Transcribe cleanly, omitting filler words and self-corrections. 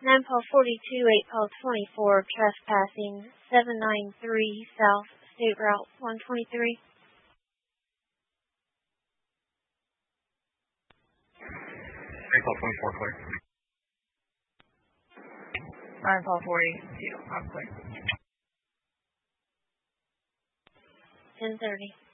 9 Paul 42, 8 Paul 24, trespassing, 793 South State Route 123. 8 Paul 24, clear. 9 Paul 42, I'm clear. 10:30.